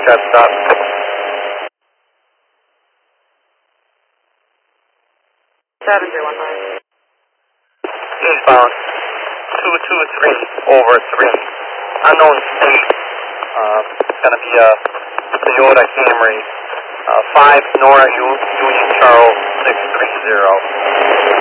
got stop. Eastbound 223 over 3. Unknown state. It's going to be a Toyota Camry. 5 Nora Union Charles 630.